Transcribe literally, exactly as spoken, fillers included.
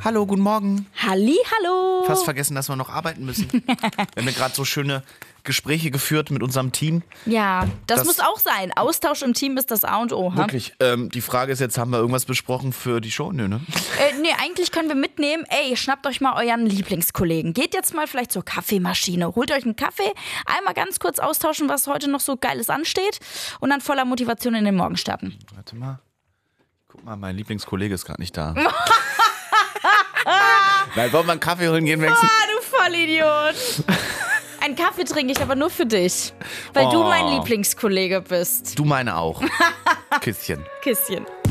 Hallo, guten Morgen. Halli, hallo. Fast vergessen, dass wir noch arbeiten müssen. Wir haben ja gerade so schöne Gespräche geführt mit unserem Team. Ja, das, Das- muss auch sein. Austausch im Team ist das A und O. Ha? Wirklich. Ähm, die Frage ist jetzt, haben wir irgendwas besprochen für die Show? Nö, ne? Äh, nee, eigentlich können wir mitnehmen, ey, schnappt euch mal euren Lieblingskollegen. Geht jetzt mal vielleicht zur Kaffeemaschine, holt euch einen Kaffee, einmal ganz kurz austauschen, was heute noch so Geiles ansteht und dann voller Motivation in den Morgen starten. Warte mal. Guck mal, mein Lieblingskollege ist gerade nicht da. Nein, wollen wir einen Kaffee holen gehen wechseln? Ah, du Vollidiot. Einen Kaffee trinke ich aber nur für dich, weil Oh. du mein Lieblingskollege bist. Du meine auch. Küsschen. Kisschen.